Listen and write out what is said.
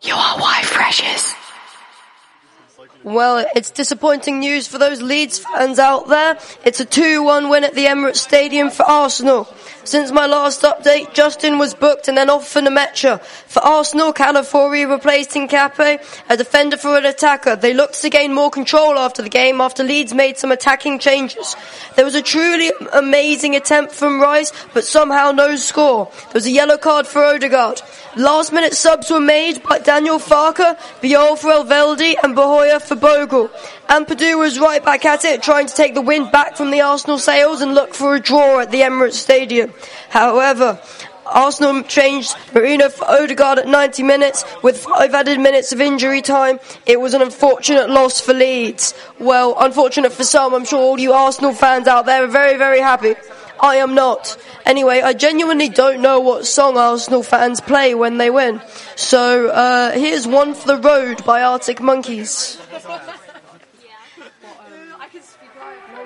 You are why Freshers. Well, it's disappointing news for those Leeds fans out there. It's a 2-1 win at the Emirates Stadium for Arsenal. Since my last update, Justin was booked and then off for Nemecha. For Arsenal, Calafiori replaced Hincapié, a defender for an attacker. They looked to gain more control after the game after Leeds made some attacking changes. There was a truly amazing attempt from Rice, but somehow no score. There was a yellow card for Odegaard. Last minute subs were made by Daniel Farke, Biol for Elveldi and Bahoya for Bogle. Ampadu was right back at it, trying to take the wind back from the Arsenal sails and look for a draw at the Emirates Stadium. However, Arsenal changed Marino for Odegaard at 90 minutes with 5 added minutes of injury time. It was an unfortunate loss for Leeds. Well, unfortunate for some. I'm sure all you Arsenal fans out there are very, very happy. I am not. Anyway, I genuinely don't know what song Arsenal fans play when they win. So, here's One for the Road by Arctic Monkeys.